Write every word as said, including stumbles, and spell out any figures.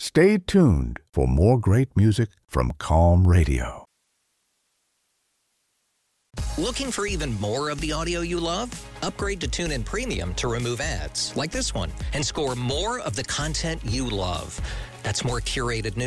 Stay tuned for more great music from Calm Radio. Looking for even more of the audio you love? Upgrade to TuneIn Premium to remove ads, like this one, and score more of the content you love. That's more curated news.